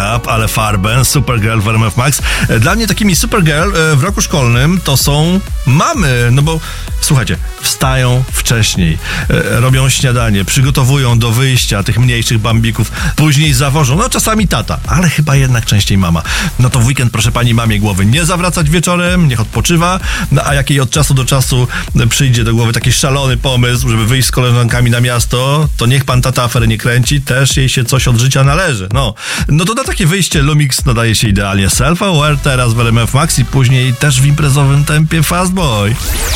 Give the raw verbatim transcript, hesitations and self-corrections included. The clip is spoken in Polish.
make-up, ale farbę, Supergirl w R M F Max. Dla mnie takimi Supergirl w roku szkolnym to są mamy, no bo słuchajcie, wstają wcześniej, robią śniadanie, przygotowują do wyjścia tych mniejszych bambików, później zawożą, no czasami tata, ale chyba jednak częściej mama. No to w weekend proszę pani mamie głowy nie zawracać wieczorem, niech odpoczywa, no a jak jej od czasu do czasu przyjdzie do głowy taki szalony pomysł, żeby wyjść z koleżankami na miasto, to niech pan tata afery nie kręci, też jej się coś od życia należy. No, no to na takie wyjście Lumix nadaje się idealnie. Self-Aware teraz w R M F Max i później też w imprezowym tempie Fast Boy.